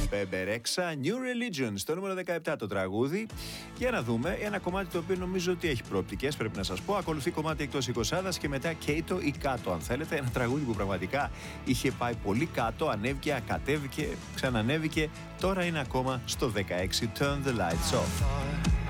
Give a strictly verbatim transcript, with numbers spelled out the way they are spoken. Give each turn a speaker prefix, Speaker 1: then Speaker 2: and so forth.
Speaker 1: Μπεμπερέξα, New Religion, στο νούμερο δεκαεπτά το τραγούδι. Για να δούμε ένα κομμάτι το οποίο νομίζω ότι έχει προοπτικές, πρέπει να σας πω. Ακολουθεί κομμάτι εκτός εικοσάδας και μετά Κέιτο ή κάτω, αν θέλετε. Ένα τραγούδι που πραγματικά είχε πάει πολύ κάτω, ανέβηκε, κατέβηκε, ξανανέβηκε. Τώρα είναι ακόμα στο δεκαέξι, Turn the Lights Off.